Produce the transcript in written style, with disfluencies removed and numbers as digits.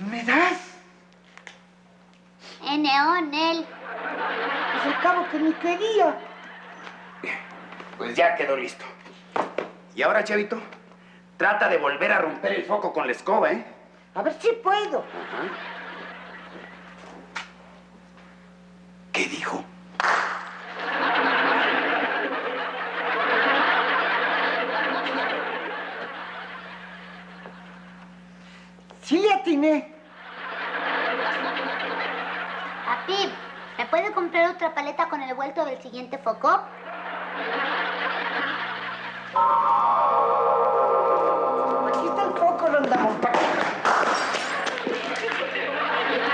¿Me das? Neón, él. Pues al cabo que ni quería. Pues ya quedó listo. Y ahora, chavito, trata de volver a romper el foco con la escoba, ¿eh? A ver si puedo. Ajá. ¿Qué dijo? Sí le atiné. Papi, ¿me puede comprar otra paleta con el vuelto del siguiente foco?